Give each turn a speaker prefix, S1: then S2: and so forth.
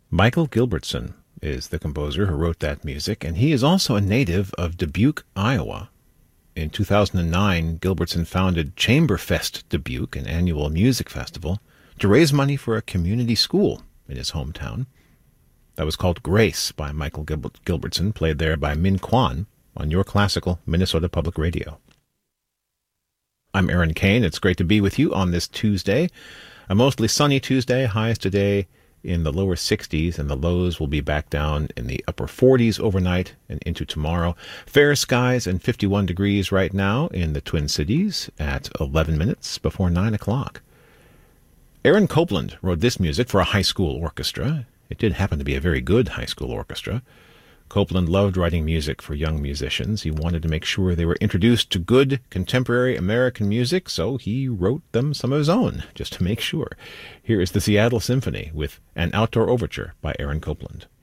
S1: Michael Gilbertson is the composer who wrote that music, and he is also a native of Dubuque, Iowa. In 2009, Gilbertson founded Chamberfest Dubuque, an annual music festival, to raise money for a community school in his hometown. That was called Grace by Michael Gilbertson, played there by Min Kwan on Your Classical Minnesota Public Radio. I'm Aaron Kane. It's great to be with you on this Tuesday, a mostly sunny Tuesday. Highs today in the lower 60s, and the lows will be back down in the upper 40s overnight and into tomorrow. Fair skies and 51 degrees right now in the Twin Cities at 11 minutes before 9 o'clock. Aaron Copland wrote this music for a high school orchestra. It did happen to be a very good high school orchestra. Copland loved writing music for young musicians. He wanted to make sure they were introduced to good contemporary American music, so he wrote them some of his own, just to make sure. Here is the Seattle Symphony with An Outdoor Overture by Aaron Copland.